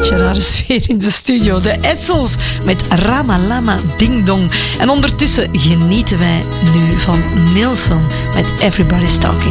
beetje rare sfeer in de studio. De Edsels met Ramalama Ding Dong. En ondertussen genieten wij nu van Nilsson met Everybody's Talking.